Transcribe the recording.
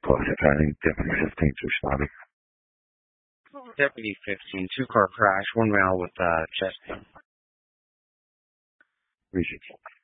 Close attending, Deputy 15's responding. Deputy 15, two-car crash, 1 male with chest pain. Region